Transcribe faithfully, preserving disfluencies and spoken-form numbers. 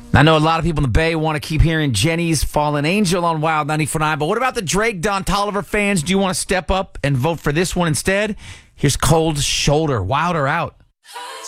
I know a lot of people in the Bay want to keep hearing Jenny's Fallen Angel on Wild ninety-four point nine, but what about the Drake Don Toliver fans? Do you want to step up and vote for this one instead? Here's Cold Shoulder. Wild or out?